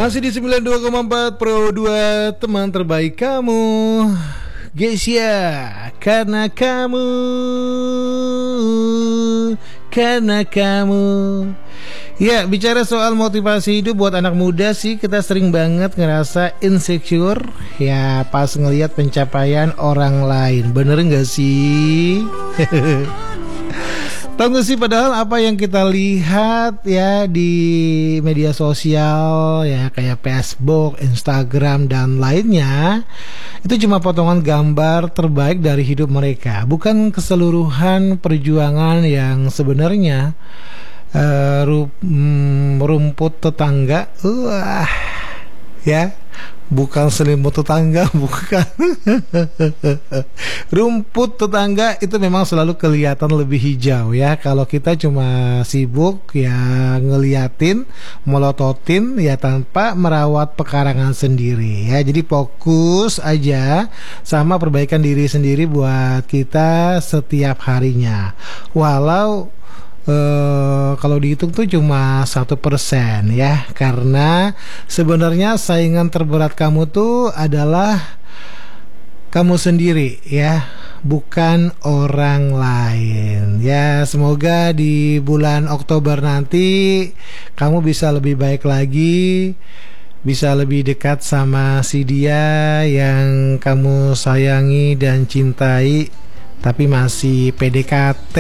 Masih di 92,4 Pro 2, teman terbaik kamu, Gesia, karena kamu. Ya, bicara soal motivasi hidup buat anak muda sih, kita sering banget ngerasa insecure ya pas ngelihat pencapaian orang lain. Bener gak sih? Tahu gak sih, padahal apa yang kita lihat ya di media sosial ya kayak Facebook, Instagram dan lainnya, itu cuma potongan gambar terbaik dari hidup mereka, bukan keseluruhan perjuangan yang sebenarnya. Rumput tetangga, ya, bukan selimut tetangga, bukan. Rumput tetangga itu memang selalu kelihatan lebih hijau ya. Kalau kita cuma sibuk ya ngeliatin, melototin ya tanpa merawat pekarangan sendiri ya. Jadi fokus aja sama perbaikan diri sendiri buat kita setiap harinya. Walau kalau dihitung tuh cuma 1% ya, karena sebenarnya saingan terberat kamu tuh adalah kamu sendiri ya, bukan orang lain ya. Semoga di bulan Oktober nanti kamu bisa lebih baik lagi, bisa lebih dekat sama si dia yang kamu sayangi dan cintai, tapi masih PDKT.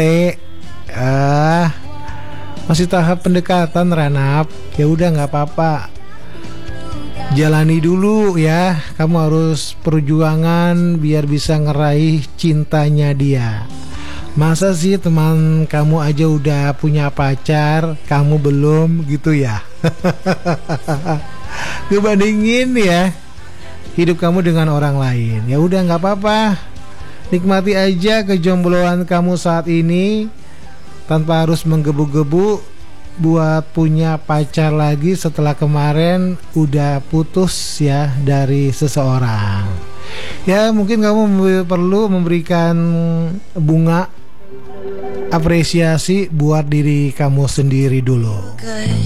Masih tahap pendekatan, Ranap. Ya udah nggak apa-apa, jalani dulu ya. Kamu harus perjuangan biar bisa ngeraih cintanya dia. Masa sih teman kamu aja udah punya pacar, kamu belum gitu ya? Ngebandingin ya hidup kamu dengan orang lain. Ya udah nggak apa-apa, nikmati aja kejombloan kamu saat ini tanpa harus menggebu-gebu buat punya pacar lagi setelah kemarin udah putus ya dari seseorang. Ya mungkin kamu perlu memberikan bunga apresiasi buat diri kamu sendiri dulu.